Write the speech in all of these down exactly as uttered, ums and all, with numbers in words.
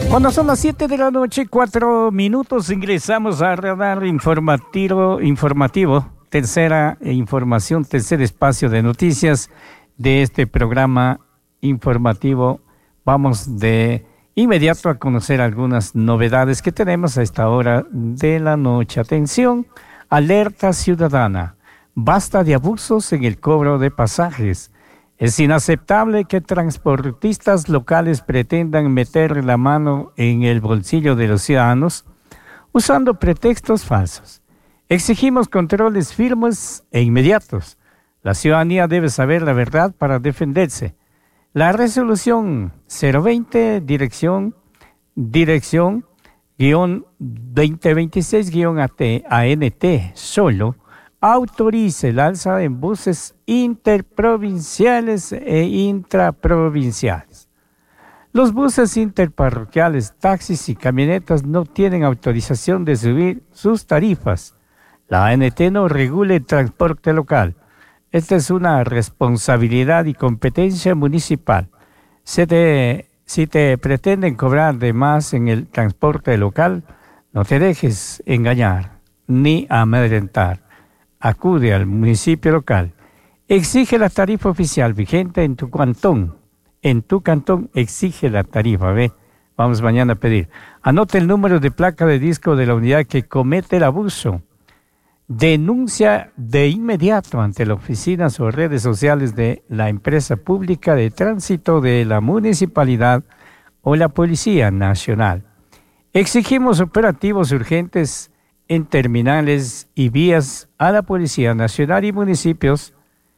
Cuando son las siete de la noche, cuatro minutos, ingresamos a Radar Informativo, informativo tercera información, tercer espacio de noticias de este programa informativo. Vamos de inmediato a conocer algunas novedades que tenemos a esta hora de la noche. Atención, alerta ciudadana. Basta de abusos en el cobro de pasajes. Es inaceptable que transportistas locales pretendan meter la mano en el bolsillo de los ciudadanos usando pretextos falsos. Exigimos controles firmes e inmediatos. La ciudadanía debe saber la verdad para defenderse. La resolución cero veinte, dirección, dirección, guión veinte veintiséis, guión A N T, solo, autorice el alza en buses interprovinciales e intraprovinciales. Los buses interparroquiales, taxis y camionetas no tienen autorización de subir sus tarifas. La A N T no regula el transporte local. Esta es una responsabilidad y competencia municipal. Si te, si te pretenden cobrar de más en el transporte local, no te dejes engañar ni amedrentar. Acude al municipio local. Exige la tarifa oficial vigente en tu cantón. En tu cantón exige la tarifa, ¿ve? Vamos mañana a pedir. Anote el número de placa de disco de la unidad que comete el abuso. Denuncia de inmediato ante las oficinas o redes sociales de la empresa pública de tránsito de la municipalidad o la Policía Nacional. Exigimos operativos urgentes en terminales y vías a la Policía Nacional y municipios.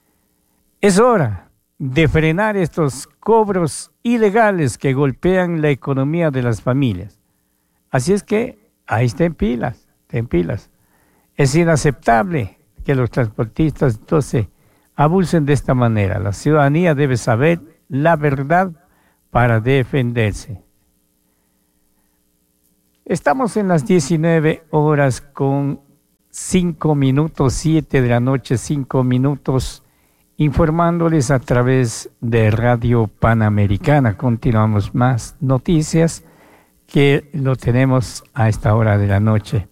Es hora de frenar estos cobros ilegales que golpean la economía de las familias. Así es que ahí estén pilas, estén pilas. Es inaceptable que los transportistas entonces abusen de esta manera. La ciudadanía debe saber la verdad para defenderse. Estamos en las diecinueve horas con cinco minutos, siete de la noche, cinco minutos, informándoles a través de Radio Panamericana. Continuamos más noticias que lo tenemos a esta hora de la noche.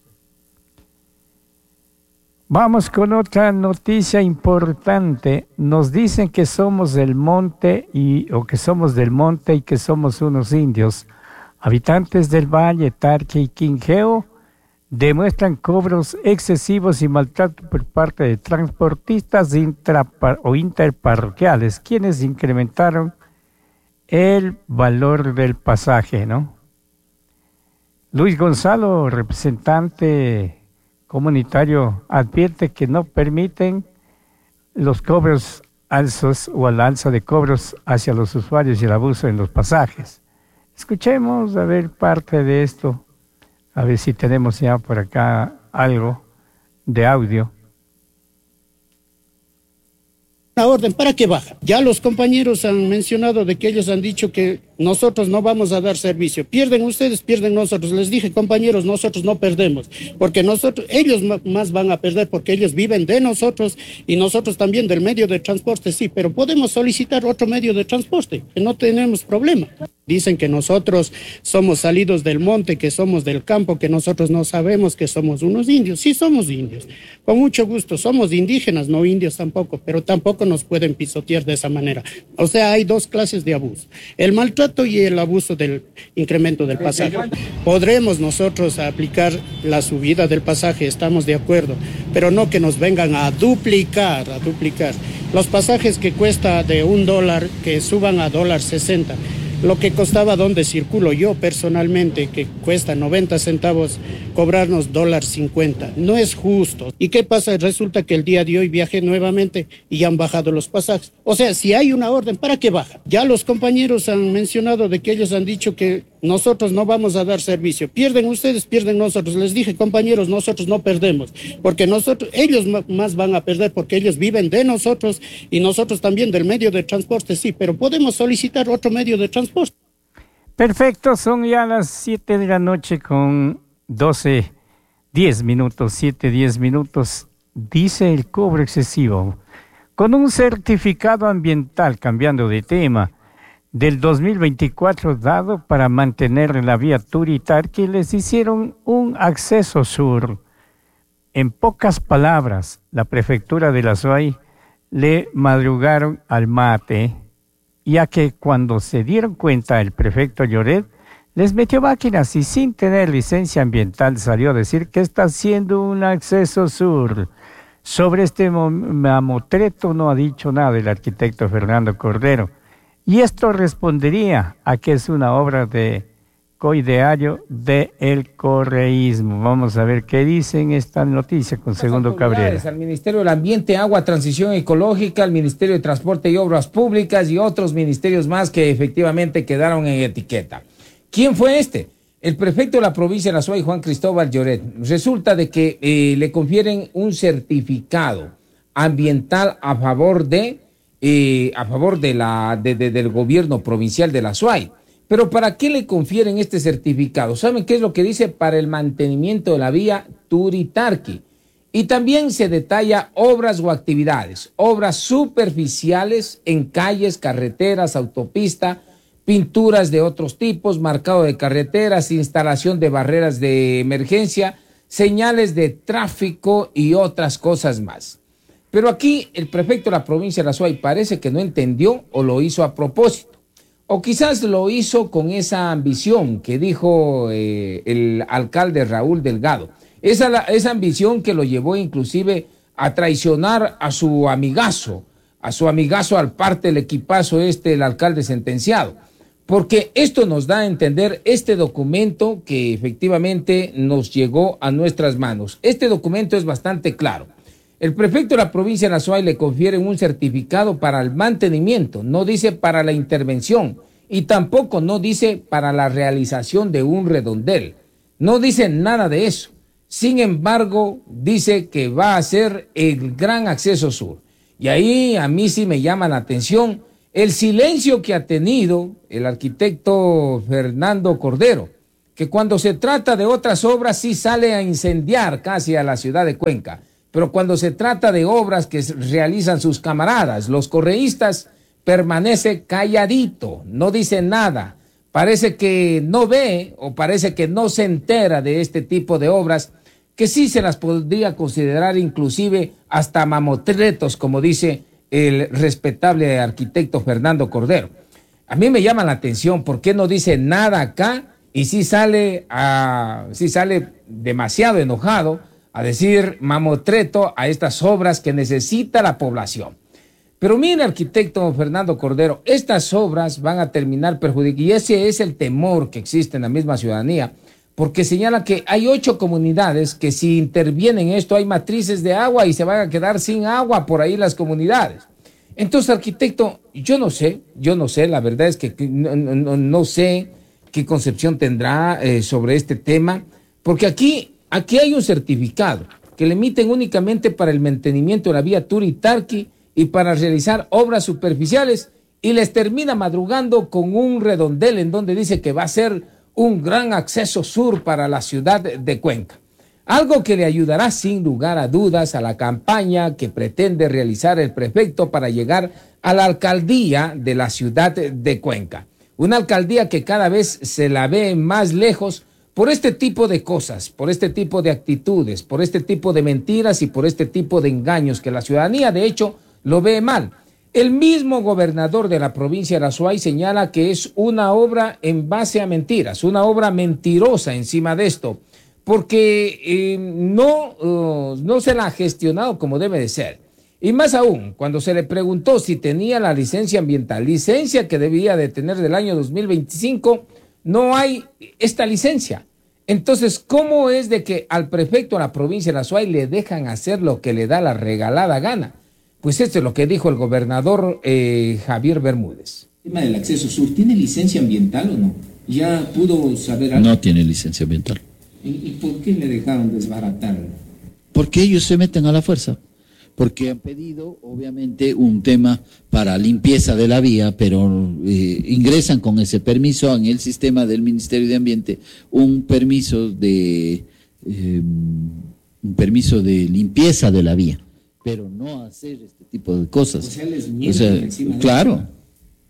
Vamos con otra noticia importante. Nos dicen que somos del monte y o que somos del monte y que somos unos indios. Habitantes del Valle, Tarque y Quingeo demuestran cobros excesivos y maltrato por parte de transportistas intrapar o interparroquiales, quienes incrementaron el valor del pasaje, ¿no? Luis Gonzalo, representante comunitario, advierte que no permiten los cobros alzos o al alza de cobros hacia los usuarios y el abuso en los pasajes. Escuchemos a ver parte de esto, a ver si tenemos ya por acá algo de audio. La orden, ¿para qué baja? Ya los compañeros han mencionado de que ellos han dicho que nosotros no vamos a dar servicio. Pierden ustedes, pierden nosotros. Les dije, compañeros, nosotros no perdemos, porque nosotros, ellos más van a perder porque ellos viven de nosotros y nosotros también del medio de transporte, sí, pero podemos solicitar otro medio de transporte, que no tenemos problema. Dicen que nosotros somos salidos del monte, que somos del campo, que nosotros no sabemos que somos unos indios. Sí somos indios, con mucho gusto. Somos indígenas, no indios tampoco, pero tampoco nos pueden pisotear de esa manera. O sea, hay dos clases de abuso. El maltrato y el abuso del incremento del pasaje. Podremos nosotros aplicar la subida del pasaje, estamos de acuerdo, pero no que nos vengan a duplicar, a duplicar. Los pasajes que cuesta de un dólar, que suban a dólar sesenta. Lo que costaba donde circulo yo personalmente, que cuesta noventa centavos, cobrarnos dólar cincuenta. No es justo. ¿Y qué pasa? Resulta que el día de hoy viajé nuevamente y ya han bajado los pasajes. O sea, si hay una orden, ¿para qué baja? Ya los compañeros han mencionado de que ellos han dicho que nosotros no vamos a dar servicio. Pierden ustedes, pierden nosotros. Les dije, compañeros, nosotros no perdemos, porque nosotros, ellos más van a perder porque ellos viven de nosotros y nosotros también del medio de transporte, sí, pero podemos solicitar otro medio de transporte. Perfecto, son ya las siete de la noche con doce, diez minutos, siete, diez minutos. Dice el cobro excesivo. Con un certificado ambiental, cambiando de tema, del dos mil veinticuatro dado para mantener la vía Turi-Tarqui, les hicieron un acceso sur. En pocas palabras, la prefectura de la Azuay le madrugaron al mate, ya que cuando se dieron cuenta el prefecto Lloret, les metió máquinas y sin tener licencia ambiental salió a decir que está haciendo un acceso sur. Sobre este mamotreto no ha dicho nada el arquitecto Fernando Cordero. Y esto respondería a que es una obra de coideario del correísmo. Vamos a ver qué dicen esta noticia con Segundo Cabrera. Al Ministerio del Ambiente, Agua, Transición Ecológica, al Ministerio de Transporte y Obras Públicas y otros ministerios más que efectivamente quedaron en etiqueta. ¿Quién fue este? El prefecto de la provincia de la Azuay, Juan Cristóbal Lloret. Resulta de que eh, le confieren un certificado ambiental a favor de eh, a favor de la de, de, del gobierno provincial de la Azuay. Pero ¿para qué le confieren este certificado? ¿Saben qué es lo que dice? Para el mantenimiento de la vía Turi-Tarqui. Y también se detalla obras o actividades, obras superficiales en calles, carreteras, autopista, pinturas de otros tipos, marcado de carreteras, instalación de barreras de emergencia, señales de tráfico y otras cosas más. Pero aquí el prefecto de la provincia de la Azuay parece que no entendió o lo hizo a propósito. O quizás lo hizo con esa ambición que dijo eh, el alcalde Raúl Delgado. Esa, esa ambición que lo llevó inclusive a traicionar a su amigazo, a su amigazo al parte del equipazo este, el alcalde sentenciado. Porque esto nos da a entender este documento que efectivamente nos llegó a nuestras manos. Este documento es bastante claro. El prefecto de la provincia de la Azuay le confiere un certificado para el mantenimiento, no dice para la intervención y tampoco no dice para la realización de un redondel. No dice nada de eso. Sin embargo, dice que va a ser el gran acceso sur. Y ahí a mí sí me llama la atención el silencio que ha tenido el arquitecto Fernando Cordero, que cuando se trata de otras obras sí sale a incendiar casi a la ciudad de Cuenca, pero cuando se trata de obras que realizan sus camaradas, los correístas, permanece calladito, no dice nada, parece que no ve o parece que no se entera de este tipo de obras, que sí se las podría considerar inclusive hasta mamotretos, como dice el respetable arquitecto Fernando Cordero. A mí me llama la atención por qué no dice nada acá y sí sale, a, sí sale demasiado enojado a decir mamotreto a estas obras que necesita la población. Pero mire, arquitecto Fernando Cordero, estas obras van a terminar perjudicando, y ese es el temor que existe en la misma ciudadanía, porque señala que hay ocho comunidades que si intervienen en esto hay matrices de agua y se van a quedar sin agua por ahí las comunidades. Entonces, arquitecto, yo no sé, yo no sé, la verdad es que no, no, no sé qué concepción tendrá eh, sobre este tema, porque aquí, aquí hay un certificado que le emiten únicamente para el mantenimiento de la vía Turi-Tarqui y para realizar obras superficiales y les termina madrugando con un redondel en donde dice que va a ser un gran acceso sur para la ciudad de Cuenca. Algo que le ayudará sin lugar a dudas a la campaña que pretende realizar el prefecto para llegar a la alcaldía de la ciudad de Cuenca. Una alcaldía que cada vez se la ve más lejos por este tipo de cosas, por este tipo de actitudes, por este tipo de mentiras y por este tipo de engaños que la ciudadanía de hecho lo ve mal. El mismo gobernador de la provincia de la Azuay señala que es una obra en base a mentiras, una obra mentirosa encima de esto, porque eh, no, uh, no se la ha gestionado como debe de ser. Y más aún, cuando se le preguntó si tenía la licencia ambiental, licencia que debía de tener del año dos mil veinticinco, no hay esta licencia. Entonces, ¿cómo es de que al prefecto de la provincia de la Azuay le dejan hacer lo que le da la regalada gana? Pues esto es lo que dijo el gobernador eh, Javier Bermúdez. El tema del acceso sur, ¿tiene licencia ambiental o no? ¿Ya pudo saber algo? No tiene licencia ambiental. ¿Y, y por qué le dejaron desbaratar? Porque ellos se meten a la fuerza. Porque han pedido, obviamente, un tema para limpieza de la vía, pero eh, ingresan con ese permiso en el sistema del Ministerio de Ambiente, un permiso de eh, un permiso de limpieza de la vía, pero no hacer este tipo de cosas. O sea, les mienten encima de claro.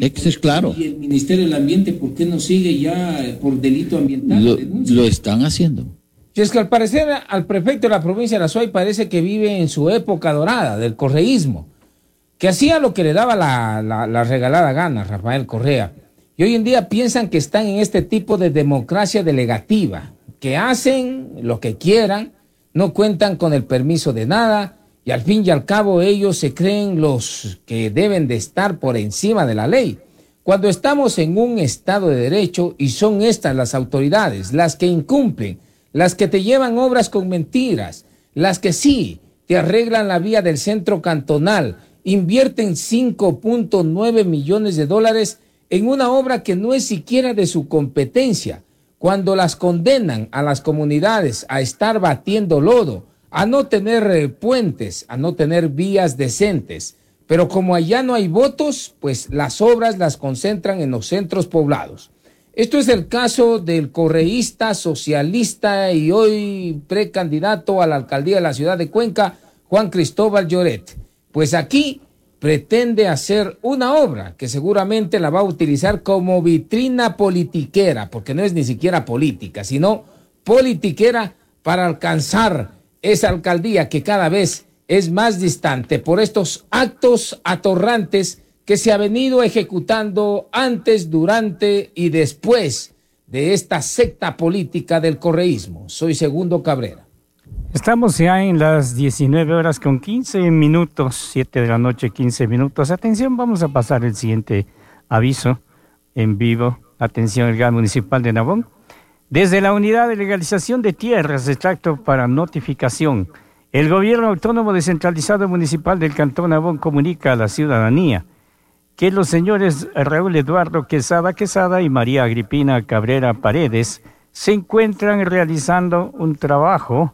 Eso es claro. ¿Y el Ministerio del Ambiente por qué no sigue ya por delito ambiental? Lo, lo están haciendo. Y es que al parecer al prefecto de la provincia de la Azuay parece que vive en su época dorada del correísmo, que hacía lo que le daba la, la, la regalada gana, Rafael Correa. Y hoy en día piensan que están en este tipo de democracia delegativa, que hacen lo que quieran, no cuentan con el permiso de nada, y al fin y al cabo ellos se creen los que deben de estar por encima de la ley. Cuando estamos en un Estado de Derecho y son estas las autoridades, las que incumplen, las que te llevan obras con mentiras, las que sí te arreglan la vía del centro cantonal, invierten cinco punto nueve millones de dólares en una obra que no es siquiera de su competencia, cuando las condenan a las comunidades a estar batiendo lodo, a no tener eh, puentes, a no tener vías decentes. Pero como allá no hay votos, pues las obras las concentran en los centros poblados. Esto es el caso del correísta, socialista y hoy precandidato a la alcaldía de la ciudad de Cuenca, Juan Cristóbal Lloret. Pues aquí pretende hacer una obra que seguramente la va a utilizar como vitrina politiquera, porque no es ni siquiera política, sino politiquera para alcanzar esa alcaldía que cada vez es más distante por estos actos atorrantes que se ha venido ejecutando antes, durante y después de esta secta política del correísmo. Soy Segundo Cabrera. Estamos ya en las diecinueve horas con quince minutos, siete de la noche, quince minutos. Atención, vamos a pasar el siguiente aviso en vivo. Atención, el G A municipal de Nabón. Desde la unidad de legalización de tierras, extracto para notificación, el gobierno autónomo descentralizado municipal del Cantón Nabón comunica a la ciudadanía que los señores Raúl Eduardo Quesada Quesada y María Agripina Cabrera Paredes se encuentran realizando un trabajo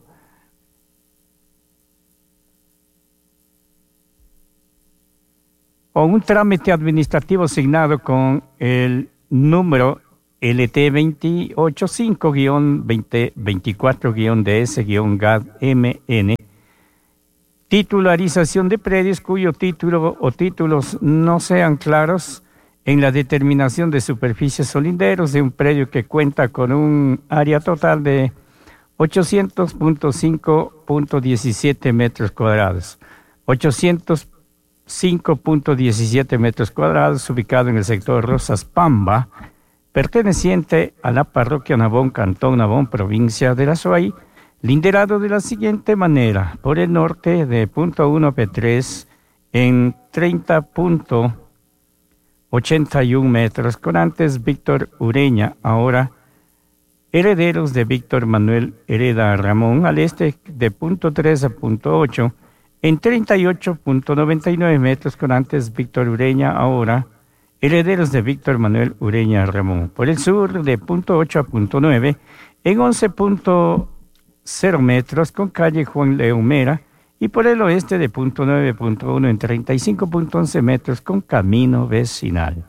o un trámite administrativo asignado con el número L T veintiocho cinco guión veinte veinticuatro guión D S guión G A D M N, titularización de predios cuyo título o títulos no sean claros en la determinación de superficies o linderos de un predio que cuenta con un área total de ochocientos punto cinco punto diecisiete metros cuadrados, ochocientos cinco punto diecisiete metros cuadrados, ubicado en el sector Rosas Pamba, perteneciente a la parroquia Nabón, Cantón Nabón, provincia de la Azuay, linderado de la siguiente manera: por el norte de punto uno P tres en treinta punto ochenta y uno metros, con antes Víctor Ureña, ahora herederos de Víctor Manuel Hereda Ramón, al este de punto tres a punto ocho en treinta y ocho punto noventa y nueve metros, con antes Víctor Ureña, ahora herederos de Víctor Manuel Ureña Ramón. Por el sur de punto ocho a punto nueve en once punto cero metros, con calle Juan Leumera, y por el oeste de punto nueve punto uno en treinta y cinco punto once metros, con camino vecinal.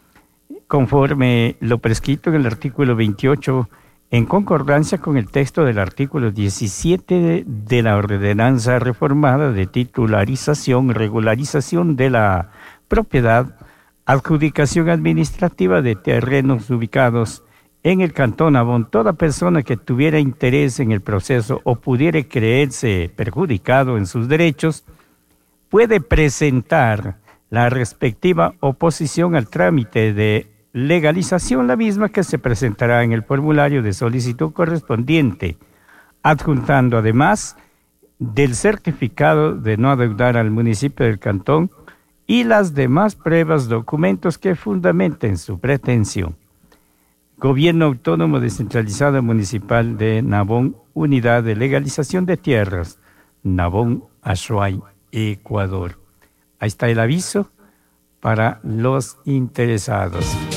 Conforme lo prescrito en el artículo veintiocho, en concordancia con el texto del artículo diecisiete de, de la ordenanza reformada de titularización, regularización de la propiedad, adjudicación administrativa de terrenos ubicados en el Cantón Nabón, toda persona que tuviera interés en el proceso o pudiera creerse perjudicado en sus derechos, puede presentar la respectiva oposición al trámite de legalización, la misma que se presentará en el formulario de solicitud correspondiente, adjuntando además del certificado de no adeudar al municipio del cantón y las demás pruebas, documentos que fundamenten su pretensión. Gobierno Autónomo Descentralizado Municipal de Nabón, Unidad de Legalización de Tierras, Nabón, Azuay, Ecuador. Ahí está el aviso para los interesados.